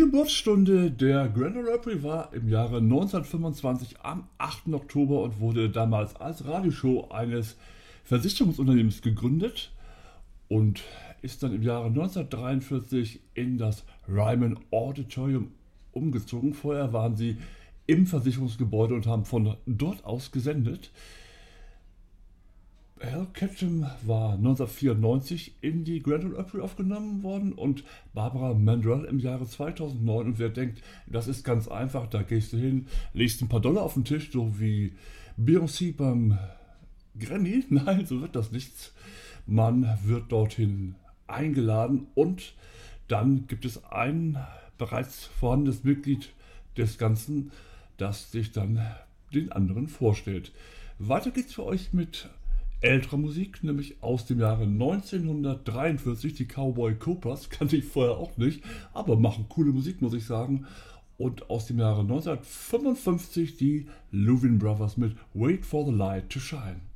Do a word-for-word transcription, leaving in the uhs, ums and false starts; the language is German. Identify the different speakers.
Speaker 1: Geburtsstunde der Grand Ole Opry war im Jahre neunzehnhundertfünfundzwanzig am achten Oktober und wurde damals als Radioshow eines Versicherungsunternehmens gegründet und ist dann im Jahre neunzehnhundertdreiundvierzig in das Ryman Auditorium umgezogen. Vorher waren sie im Versicherungsgebäude und haben von dort aus gesendet. Hal Ketchum war neunzehnhundertvierundneunzig in die Grand Ole Opry aufgenommen worden und Barbara Mandrell im Jahre zweitausendneun. Und wer denkt, das ist ganz einfach, da gehst du hin, legst ein paar Dollar auf den Tisch, so wie Beyoncé beim Grammy. Nein, so wird das nichts. Man wird dorthin eingeladen und dann gibt es ein bereits vorhandenes Mitglied des Ganzen, das sich dann den anderen vorstellt. Weiter geht's für euch mit älterer Musik, nämlich aus dem Jahre neunzehnhundertdreiundvierzig, die Cowboy Cobras, kannte ich vorher auch nicht, aber machen coole Musik, muss ich sagen. Und aus dem Jahre neunzehnhundertfünfundfünfzig die Louvin Brothers mit Wait for the Light to Shine.